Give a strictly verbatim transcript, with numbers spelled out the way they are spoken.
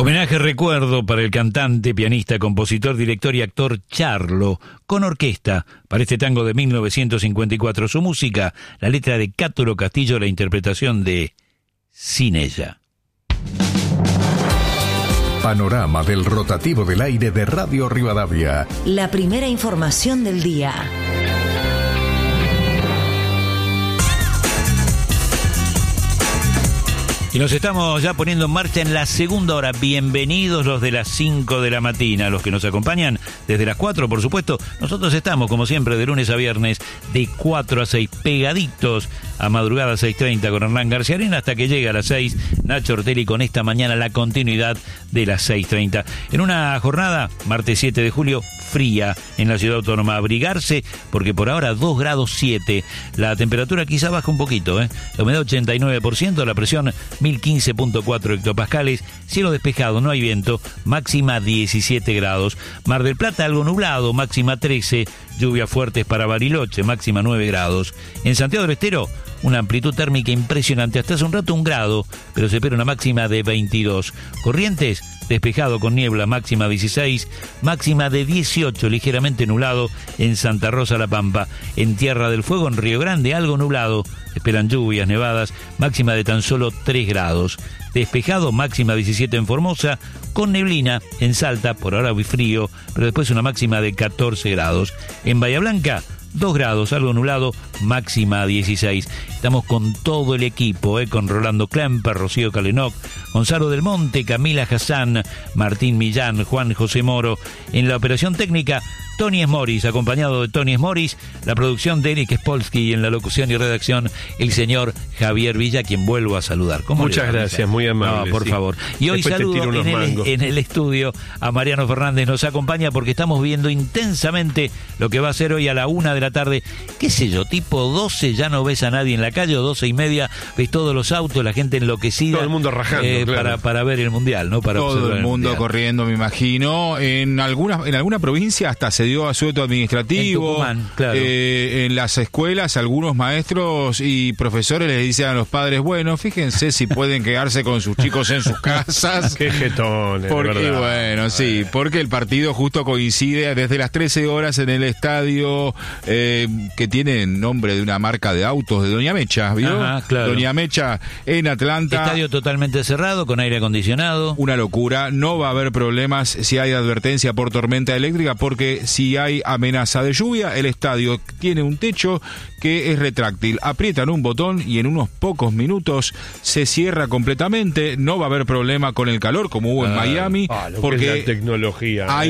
Homenaje recuerdo para el cantante, pianista, compositor, director y actor Charlo, con orquesta, para este tango de mil novecientos cincuenta y cuatro. Su música, la letra de Cáturo Castillo, la interpretación de Sin ella. Panorama del rotativo del aire de Radio Rivadavia. La primera información del día. Y nos estamos ya poniendo en marcha en la segunda hora. Bienvenidos los de las cinco de la mañana, los que nos acompañan desde las cuatro, por supuesto. Nosotros estamos, como siempre, de lunes a viernes, de cuatro a seis, pegaditos a madrugada seis treinta con Hernán García Arena, hasta que llega a las seis, Nacho Ortelli con esta mañana la continuidad de las seis treinta. En una jornada, martes siete de julio, fría en la ciudad autónoma. Abrigarse, porque por ahora dos grados siete. La temperatura quizá baja un poquito, ¿eh? La humedad ochenta y nueve por ciento, la presión mil quince punto cuatro hectopascales, cielo despejado, no hay viento, máxima diecisiete grados. Mar del Plata algo nublado, máxima trece, lluvias fuertes para Bariloche, máxima nueve grados. En Santiago del Estero, una amplitud térmica impresionante, hasta hace un rato un grado, pero se espera una máxima de veintidós. Corrientes, despejado con niebla, máxima dieciséis, máxima de dieciocho, ligeramente nublado en Santa Rosa La Pampa. En Tierra del Fuego, en Río Grande, algo nublado, esperan lluvias, nevadas, máxima de tan solo tres grados. Despejado, máxima diecisiete en Formosa, con neblina en Salta, por ahora muy frío, pero después una máxima de catorce grados. En Bahía Blanca, dos grados, algo nublado, máxima dieciséis. Estamos con todo el equipo, eh, con Rolando Klemper, Rocío Calenoc, Gonzalo Del Monte, Camila Hassan, Martín Millán, Juan José Moro. En la operación técnica, Tony Esmoris, acompañado de Tony Esmoris, la producción de Eric Spolsky, y en la locución y redacción, el señor Javier Villa, quien vuelvo a saludar. ¿Cómo Muchas le va, gracias, Villa? muy amable. No, por sí. favor. Y hoy Después saludo en el, en el estudio a Mariano Fernández, nos acompaña porque estamos viendo intensamente lo que va a ser hoy a la una de la tarde. Qué sé yo, tipo doce, ya no ves a nadie en la calle, o doce y media, ves todos los autos, la gente enloquecida. Todo el mundo rajando, eh, claro. para, para ver el Mundial, ¿no? Para Todo el mundo mundial. corriendo, me imagino. En algunas, en alguna provincia hasta se dio asueto administrativo. En Tucumán, claro. Eh, en las escuelas, algunos maestros y profesores les dicen a los padres, bueno, fíjense si pueden quedarse con sus chicos en sus casas. Qué jetones, Porque, de verdad. bueno, sí, porque el partido justo coincide desde las trece horas en el estadio eh, que tiene nombre de una marca de autos de Doña Mecha, ¿vio? Ajá, claro. Doña Mecha en Atlanta. Estadio totalmente cerrado, con aire acondicionado. Una locura, no va a haber problemas si hay advertencia por tormenta eléctrica, porque si hay amenaza de lluvia, el estadio tiene un techo que es retráctil. Aprietan un botón y en unos pocos minutos se cierra completamente. No va a haber problema con el calor como hubo en Ah, Miami, Ah, lo que porque es la tecnología. hay